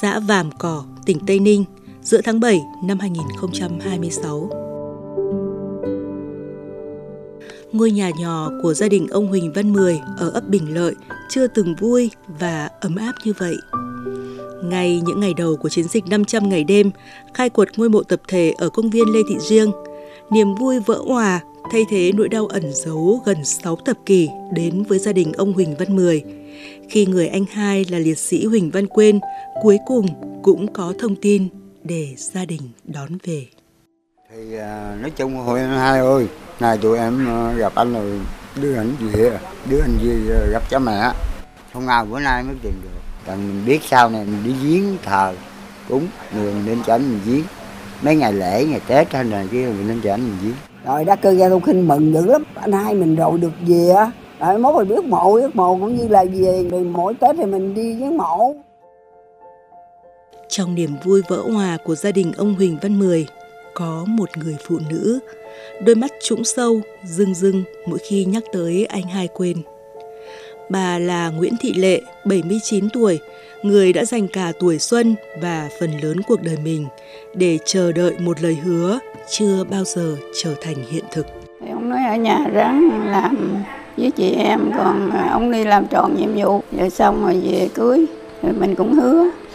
xã Vàm Cỏ, tỉnh Tây Ninh, giữa tháng 7 năm 2026. Ngôi nhà nhỏ của gia đình ông Huỳnh Văn Mười ở ấp Bình Lợi chưa từng vui và ấm áp như vậy. Ngay những ngày đầu của chiến dịch 500 ngày đêm, khai quật ngôi mộ tập thể ở công viên Lê Thị Riêng, niềm vui vỡ òa thay thế nỗi đau ẩn giấu gần 6 thập kỷ đến với gia đình ông Huỳnh Văn Mười, khi người anh hai là liệt sĩ Huỳnh Văn Quên cuối cùng cũng có thông tin để gia đình đón về. Thì nói chung hồi anh hai ơi, này tụi em gặp anh rồi đưa anh về, đưa anh về gặp cha mẹ, không ngờ bữa nay mới tìm được. Còn mình biết sau này mình đi viếng thờ cúng, mình nên cho anh mình viếng. Mấy ngày lễ, ngày Tết hay này kia mình nên cho anh mình viếng. Rồi Đắc Cơ Gia Thu Khinh mừng dữ lắm, anh hai mình rồi được về á. Rồi mốt rồi biết mộ cũng như là về, rồi mỗi Tết thì mình đi với mộ. Trong niềm vui vỡ òa của gia đình ông Huỳnh Văn Mười, có một người phụ nữ, đôi mắt trũng sâu, rưng rưng mỗi khi nhắc tới anh hai Quên. Bà là Nguyễn Thị Lệ, 79 tuổi, người đã dành cả tuổi xuân và phần lớn cuộc đời mình để chờ đợi một lời hứa chưa bao giờ trở thành hiện thực. Thì ông nói ở nhà ráng làm với chị em, còn ông đi làm tròn nhiệm vụ, rồi xong rồi về cưới, rồi mình cũng hứa